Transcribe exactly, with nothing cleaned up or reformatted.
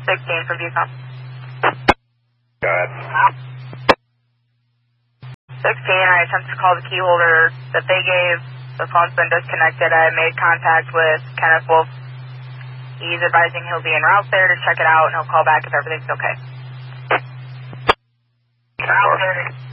sixteen for Viewcom. Go ahead. sixteen, I attempted to call the key holder that they gave. The phone's been disconnected. I made contact with Kenneth Wolf. He's advising he'll be en route there to check it out, and he'll call back if everything's okay. Route